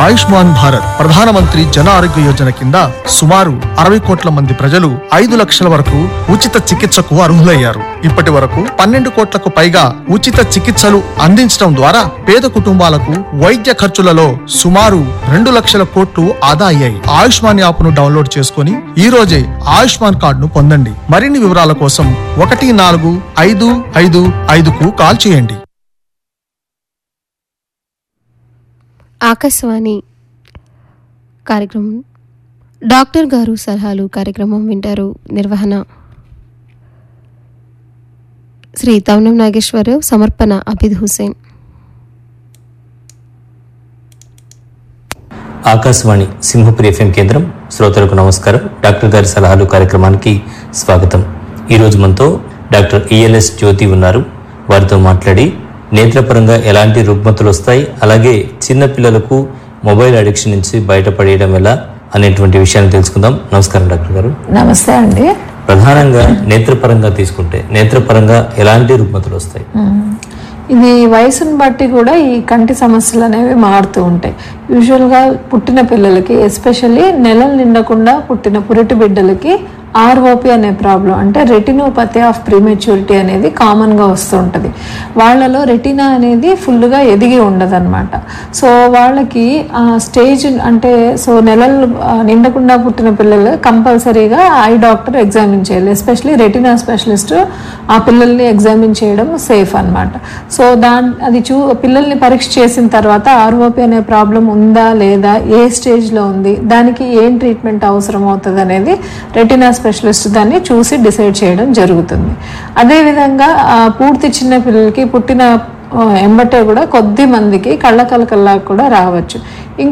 ఆయుష్మాన్ భారత్ ప్రధానమంత్రి జన ఆరోగ్య యోజన కింద సుమారు 60 కోట్ల మంది ప్రజలు 5 లక్షల వరకు ఉచిత చికిత్సకు అర్హులయ్యారు. ఇప్పటి వరకు 12 కోట్లకు పైగా ఉచిత చికిత్సలు అందించడం ద్వారా పేద కుటుంబాలకు వైద్య ఖర్చులలో సుమారు 2 లక్షల కోట్లు ఆదా అయ్యాయి. ఆయుష్మాన్ యాప్ ను డౌన్లోడ్ చేసుకుని ఈ రోజే ఆయుష్మాన్ కార్డును పొందండి. మరిన్ని వివరాల కోసం 14555కు కాల్ చేయండి. ఆకాశవాణి కార్యక్రమం డాక్టర్ గారు సలహాలు కార్యక్రమం వింటారు. నిర్వహణ శ్రీ తవనం నాగేశ్వరరావు, సమర్పణ అబిద్ హుసేన్. ఆకాశవాణి సింహపురి ఎఫ్ఎం కేంద్రం శ్రోతలకు నమస్కారం. డాక్టర్ గారి సలహాలు కార్యక్రమానికి స్వాగతం. ఈరోజు మనతో డాక్టర్ ఈఎల్ఎస్ జ్యోతి ఉన్నారు. వారితో మాట్లాడి నేత్రపరంగా ఎలాంటి రుగ్మతలు వస్తాయి, అలాగే చిన్న పిల్లలకు మొబైల్ అడిక్షన్ నుంచి బయటపడేయడం ఎలా అనేటువంటి విషయాన్ని తెలుసుకుందాం. నమస్కారం డాక్టర్ గారు. నమస్తే అండి. ప్రధానంగా నేత్రపరంగా తీసుకుంటే నేత్రపరంగా ఎలాంటి రుగ్మతలు వస్తాయి? ఇది వయసును బట్టి కూడా ఈ కంటి సమస్యలు అనేవి మారుతూ ఉంటాయి. యూజువల్గా పుట్టిన పిల్లలకి, ఎస్పెషల్లీ నెలలు నిండకుండా పుట్టిన పురిటి బిడ్డలకి ఆర్ఓపి అనే ప్రాబ్లం, అంటే రెటినోపతి ఆఫ్ ప్రీమెచ్యూరిటీ అనేది కామన్గా వస్తూ ఉంటుంది. వాళ్ళలో రెటినా అనేది ఫుల్గా ఎదిగి ఉండదు అనమాట. సో వాళ్ళకి స్టేజ్ అంటే నెలలు నిండకుండా పుట్టిన పిల్లలు కంపల్సరీగా ఐ డాక్టర్ ఎగ్జామిన్ చేయాలి. ఎస్పెషలీ రెటినా స్పెషలిస్ట్ ఆ పిల్లల్ని ఎగ్జామిన్ చేయడం సేఫ్ అనమాట. సో అది పిల్లల్ని పరీక్ష చేసిన తర్వాత ఆర్ఓపి అనే ప్రాబ్లం ఉందా లేదా, ఏ స్టేజ్లో ఉంది, దానికి ఏం ట్రీట్మెంట్ అవసరం అవుతుంది అనేది రెటినా స్పెషలిస్ట్ దాన్ని చూసి డిసైడ్ చేయడం జరుగుతుంది. అదేవిధంగా పూర్తి చిన్న పిల్లలకి పుట్టిన ఎంబటే కూడా కొద్ది మందికి కళ్ళ కలకల్లా కూడా రావచ్చు.